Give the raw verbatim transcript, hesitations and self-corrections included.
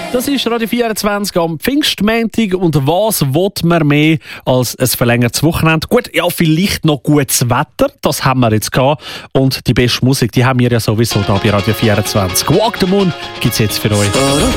Das ist Radio vierundzwanzig am Pfingstmontag und was will man mehr als ein verlängertes Wochenende? Gut, ja, vielleicht noch gutes Wetter, das haben wir jetzt gehabt. Und die beste Musik, die haben wir ja sowieso da bei Radio vierundzwanzig. Walk the Moon gibt es jetzt für euch.